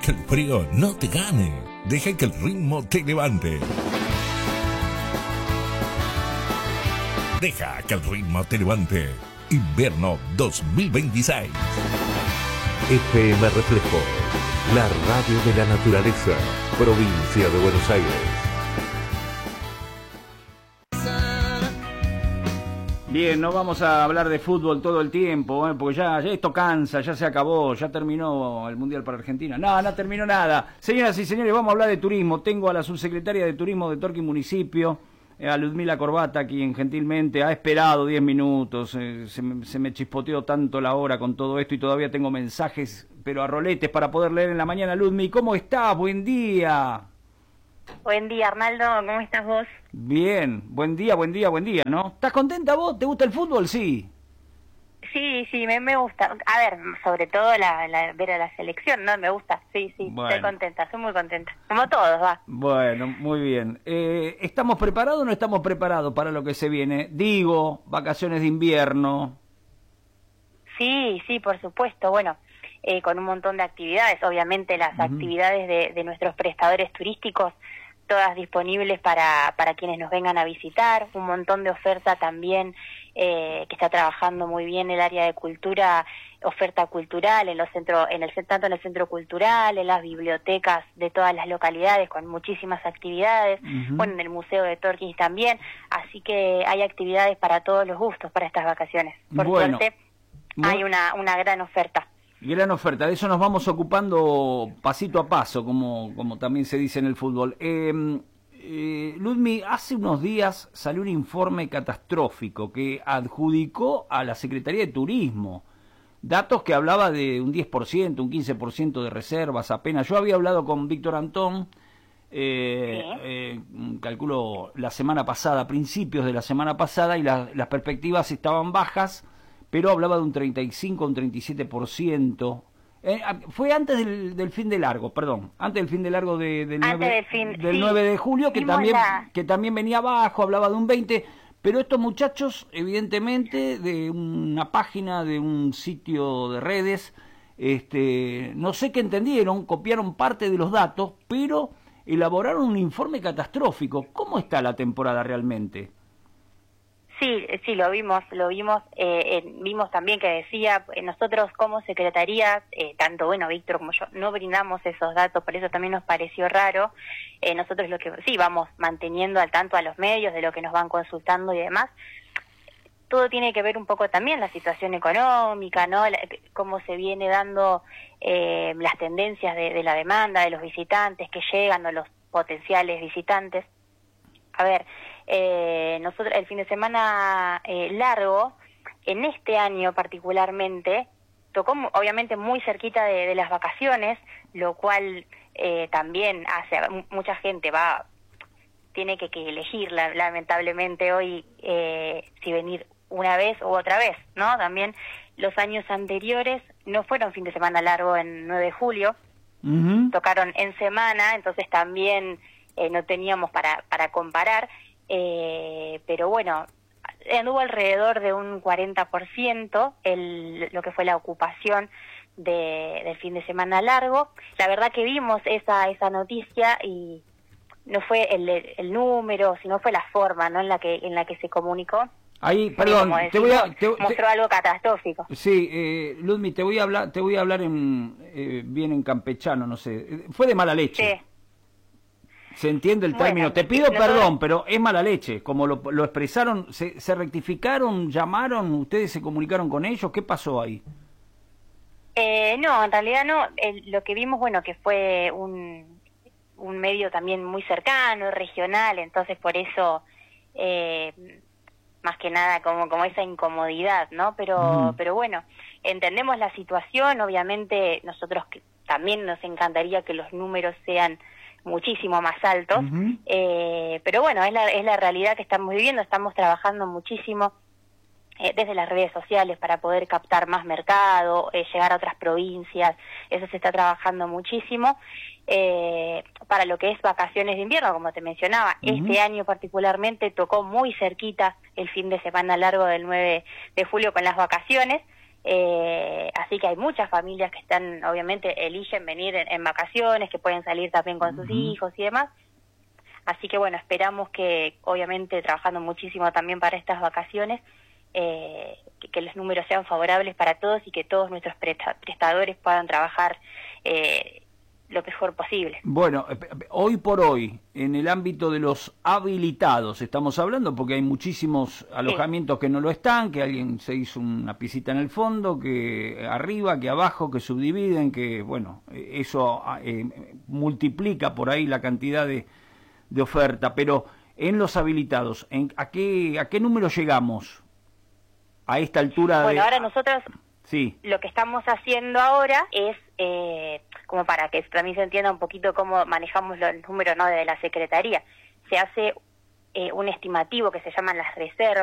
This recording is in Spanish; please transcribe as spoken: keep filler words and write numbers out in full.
que el frío no te gane. Deja que el ritmo te levante. Deja que el ritmo te levante. Invierno dos mil veintiséis. F M Reflejo, la radio de la naturaleza, provincia de Buenos Aires. Bien, no vamos a hablar de fútbol todo el tiempo, ¿eh? Porque ya, ya esto cansa, ya se acabó, ya terminó el Mundial para Argentina. No, no terminó nada. Señoras y señores, vamos a hablar de turismo. Tengo a la subsecretaria de Turismo de Torquín Municipio, eh, a Ludmila Corbata, quien gentilmente ha esperado diez minutos. Eh, se, me, se me chispoteó tanto la hora con todo esto y todavía tengo mensajes, pero a roletes para poder leer en la mañana. Ludmi, ¿cómo estás? Buen día. Buen día, Arnaldo, ¿cómo estás vos? Bien, buen día, buen día, buen día, ¿no? ¿Estás contenta vos? ¿Te gusta el fútbol? Sí. Sí, sí, me, me gusta. A ver, sobre todo la, la, ver a la selección, ¿no? Me gusta, sí, sí, bueno. Estoy contenta, estoy muy contenta. Como todos, va. Bueno, muy bien. Eh, ¿Estamos preparados o no estamos preparados para lo que se viene? Digo, vacaciones de invierno. Sí, sí, por supuesto, bueno, eh, con un montón de actividades, obviamente las uh-huh. actividades de, de nuestros prestadores turísticos, todas disponibles para, para quienes nos vengan a visitar, un montón de oferta también eh, que está trabajando muy bien el área de cultura, oferta cultural en los centros, en el tanto en el centro cultural, en las bibliotecas de todas las localidades con muchísimas actividades, uh-huh. bueno, en el Museo de Torquín también, así que hay actividades para todos los gustos para estas vacaciones. Por bueno, suerte hay una, una gran oferta. Gran oferta, de eso nos vamos ocupando pasito a paso, como, como también se dice en el fútbol. Eh, eh, Ludmi, hace unos días salió un informe catastrófico que adjudicó a la Secretaría de Turismo datos que hablaba de un diez por ciento, un quince por ciento de reservas apenas. Yo había hablado con Víctor Antón, eh, ¿sí? eh, calculo la semana pasada, principios de la semana pasada, y la, las perspectivas estaban bajas, pero hablaba de un treinta y cinco, un treinta y siete por ciento. Eh, fue antes del, del fin de largo, perdón, antes del fin de largo de, del, nueve, del, fin, del sí. nueve de julio, que también, la... que también venía abajo, hablaba de un veinte, pero estos muchachos, evidentemente, de una página, de un sitio de redes, este, no sé qué entendieron, copiaron parte de los datos, pero elaboraron un informe catastrófico. ¿Cómo está la temporada realmente? Sí, sí, lo vimos, lo vimos, eh, eh, vimos también que decía, eh, nosotros como Secretaría, eh, tanto, bueno, Víctor como yo, no brindamos esos datos, por eso también nos pareció raro, eh, nosotros lo que sí, vamos manteniendo al tanto a los medios de lo que nos van consultando y demás, todo tiene que ver un poco también la situación económica, ¿no? La, cómo se viene dando eh, las tendencias de, de la demanda, de los visitantes que llegan o los potenciales visitantes. A ver, eh, nosotros el fin de semana eh, largo, en este año particularmente, tocó obviamente muy cerquita de, de las vacaciones, lo cual eh, también hace, mucha gente va, tiene que, que elegir la, lamentablemente hoy eh, si venir una vez u otra vez, ¿no? También los años anteriores no fueron fin de semana largo en nueve de julio, uh-huh. tocaron en semana, entonces también eh, no teníamos para, para comparar, eh, pero bueno, anduvo alrededor de un cuarenta por ciento el, lo que fue la ocupación de, del fin de semana largo. La verdad que vimos esa esa noticia y no fue el, el número, sino fue la forma, ¿no? en la que en la que se comunicó. Ahí, perdón, decimos, te voy a te, mostró te, algo catastrófico. Sí, eh, Ludmi, te voy a hablar, te voy a hablar en eh, bien en campechano, no sé. Fue de mala leche. Sí. ¿Se entiende el término? Bueno, te pido nosotros... perdón, pero es mala leche. Como lo, lo expresaron, se, se rectificaron, llamaron, ustedes se comunicaron con ellos, ¿qué pasó ahí? Eh, no, en realidad no. El, lo que vimos, bueno, que fue un, un medio también muy cercano, regional, entonces por eso, eh, más que nada, como, como esa incomodidad, ¿no? Pero, mm. pero bueno, entendemos la situación, obviamente nosotros que, también nos encantaría que los números sean muchísimo más altos, uh-huh. eh, pero bueno, es la, es la realidad que estamos viviendo, estamos trabajando muchísimo eh, desde las redes sociales para poder captar más mercado, eh, llegar a otras provincias, eso se está trabajando muchísimo, eh, para lo que es vacaciones de invierno, como te mencionaba, uh-huh. este año particularmente tocó muy cerquita el fin de semana largo del nueve de julio con las vacaciones, Eh, así que hay muchas familias que están, obviamente, eligen venir en, en vacaciones, que pueden salir también con sus uh-huh. hijos y demás. Así que bueno, esperamos que, obviamente, trabajando muchísimo también para estas vacaciones, eh, que, que los números sean favorables para todos y que todos nuestros presta- prestadores puedan trabajar eh, lo mejor posible. Bueno, hoy por hoy, en el ámbito de los habilitados, estamos hablando, porque hay muchísimos alojamientos sí. que no lo están, que alguien se hizo una piscita en el fondo, que arriba, que abajo, que subdividen, que, bueno, eso eh, multiplica por ahí la cantidad de, de oferta, pero en los habilitados, ¿en, a, qué, ¿a qué número llegamos a esta altura? Bueno, de... ahora nosotros sí. lo que estamos haciendo ahora es... Eh, como para que también se entienda un poquito cómo manejamos los números, ¿no?, de la Secretaría. Se hace eh, un estimativo que se llaman las reservas,